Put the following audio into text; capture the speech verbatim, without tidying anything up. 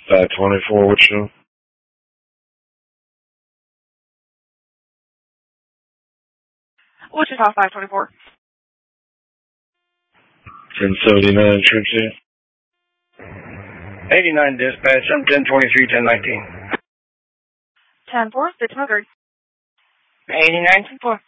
five twenty-four, what show? Wichita five twenty-four. ten seventy-nine, Trixie. eighty-nine dispatch, I'm ten twenty-three, ten nineteen. ten four, six hundred. eighty-nine, ten four.